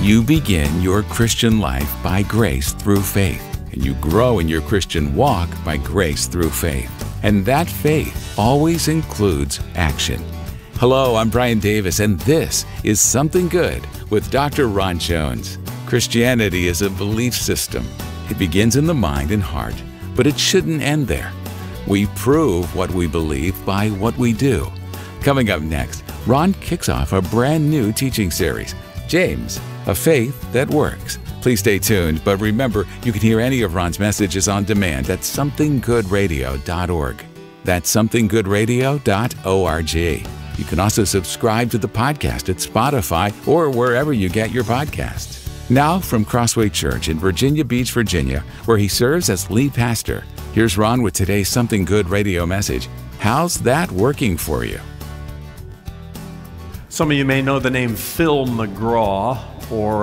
You begin your Christian life by grace through faith, and you grow in your Christian walk by grace through faith. And that faith always includes action. Hello, I'm Brian Davis, and this is Something Good with Dr. Ron Jones. Christianity is a belief system. It begins in the mind and heart, but it shouldn't end there. We prove what we believe by what we do. Coming up next, Ron kicks off a brand new teaching series, James, a Faith That Works. Please stay tuned, but remember, you can hear any of Ron's messages on demand at somethinggoodradio.org. That's somethinggoodradio.org. You can also subscribe to the podcast at Spotify or wherever you get your podcasts. Now, from Crossway Church in Virginia Beach, Virginia, where he serves as lead pastor, here's Ron with today's Something Good radio message. How's that working for you? Some of you may know the name Phil McGraw, or